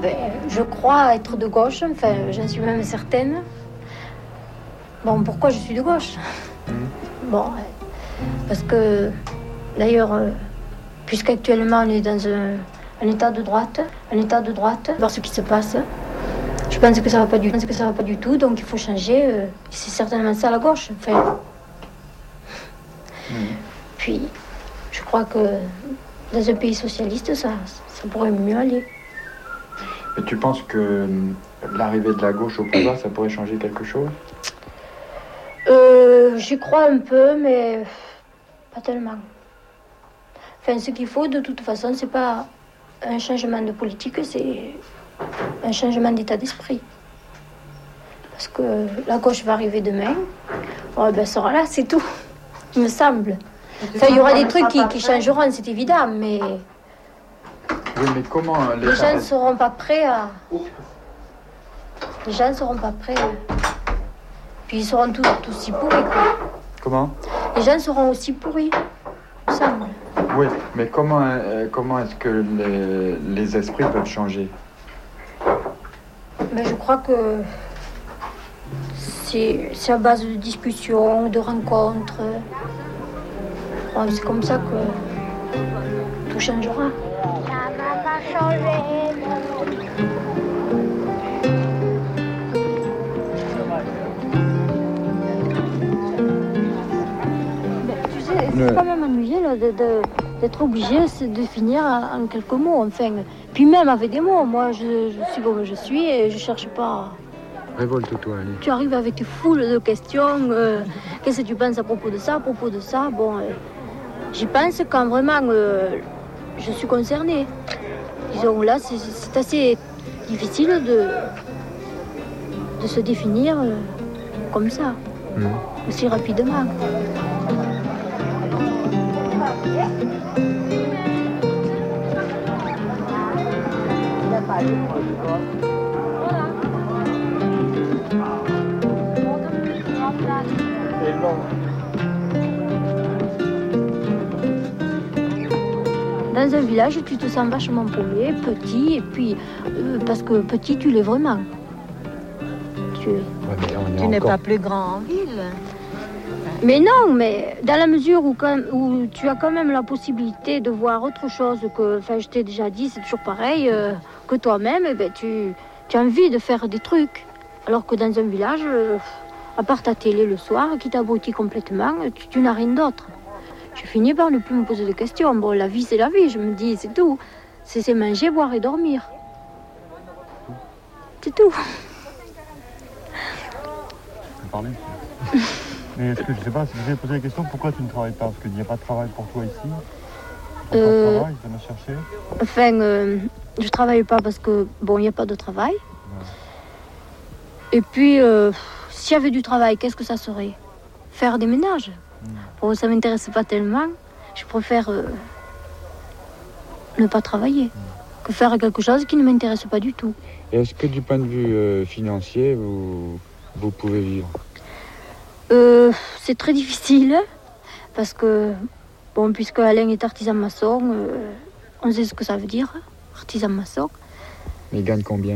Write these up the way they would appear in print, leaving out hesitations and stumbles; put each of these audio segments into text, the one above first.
Je crois être de gauche, enfin, j'en suis même certaine. Bon, pourquoi je suis de gauche? Bon, parce que, d'ailleurs, puisqu'actuellement on est dans un état de droite, voir ce qui se passe, je pense que ça va pas du tout, donc il faut changer. C'est certainement ça la gauche. Enfin, puis, je crois que dans un pays socialiste, ça pourrait mieux aller. Mais tu penses que l'arrivée de la gauche au pouvoir, ça pourrait changer quelque chose? J'y crois un peu, mais pas tellement. Enfin, ce qu'il faut, de toute façon, c'est pas un changement de politique, c'est un changement d'état d'esprit. Parce que la gauche va arriver demain, elle sera là, c'est tout, il me semble. Enfin, il y aura des trucs qui changeront, c'est évident, mais... Oui, mais comment les gens ne seront pas prêts à... Puis ils seront tous aussi pourris, quoi. Comment? Les gens seront aussi pourris, il me semble. Oui, mais comment est-ce que les esprits peuvent changer? Mais je crois que c'est à base de discussions, de rencontres. C'est comme ça que tout changera. Ça va pas changer. C'est quand même ennuyé là, d'être obligé de finir en quelques mots. Enfin, puis même avec des mots, moi je suis comme je suis et je cherche pas. Révolte-toi, allez. Tu arrives avec tes foules de questions. Qu'est-ce que tu penses à propos de ça, Bon, j'y pense quand vraiment je suis concernée. Disons là, c'est assez difficile de se définir comme ça, aussi rapidement. Dans un village, tu te sens vachement paumé, petit, et puis parce que petit, tu l'es vraiment. Tu n'es pas plus grand en ville. Mais non, mais dans la mesure où tu as quand même la possibilité de voir autre chose que, enfin, je t'ai déjà dit, c'est toujours pareil, que toi-même, tu as envie de faire des trucs. Alors que dans un village, à part ta télé le soir, qui t'abrutit complètement, tu n'as rien d'autre. Je finis par ne plus me poser de questions. Bon, la vie, c'est la vie, je me dis, c'est tout. C'est manger, boire et dormir. C'est tout. Parler. Mais est-ce que je sais pas, si je vais poser la question, pourquoi tu ne travailles pas? Parce qu'il n'y a pas de travail pour toi ici. Tu n'as pas de travail, tu viens me chercher. Enfin, je travaille pas parce que, bon, il n'y a pas de travail. Ouais. Et puis, s'il y avait du travail, qu'est-ce que ça serait? Faire des ménages. Bon, ça m'intéresse pas tellement. Je préfère ne pas travailler que faire quelque chose qui ne m'intéresse pas du tout. Et est-ce que du point de vue financier, vous pouvez vivre? C'est très difficile parce que, bon, puisque Alain est artisan maçon, on sait ce que ça veut dire, artisan maçon. Mais il gagne combien?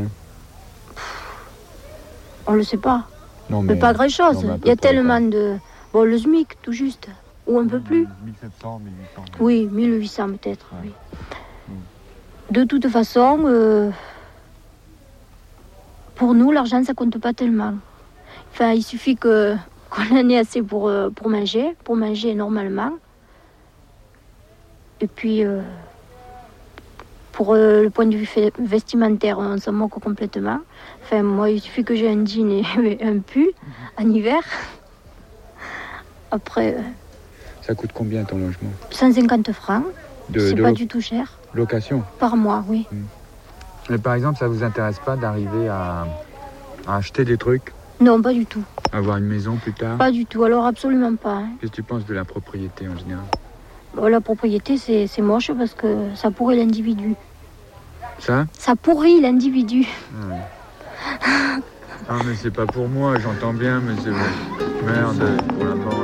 On le sait pas. Non, mais pas grand-chose. Il y a tellement de... Bon, le SMIC, tout juste. Ou un peu plus. 1700, 1800. Oui, 1800 peut-être, oui. De toute façon, pour nous, l'argent, ça compte pas tellement. Enfin, il suffit qu'on en ait assez pour manger normalement. Et puis, pour le point de vue vestimentaire, on s'en moque complètement. Enfin, moi, il suffit que j'ai un jean et un pull en hiver. Après... Ça coûte combien ton logement? 150 francs. C'est pas du tout cher. Location? Par mois, oui. Mais par exemple, ça vous intéresse pas d'arriver à acheter des trucs? Non, pas du tout. Avoir une maison plus tard? Pas du tout, alors absolument pas. Hein. Qu'est-ce que tu penses de la propriété en général? Bon, la propriété, c'est moche parce que ça pourrit l'individu. Ça pourrit l'individu. Ah mais c'est pas pour moi, j'entends bien, mais c'est... Merde, pour la mort.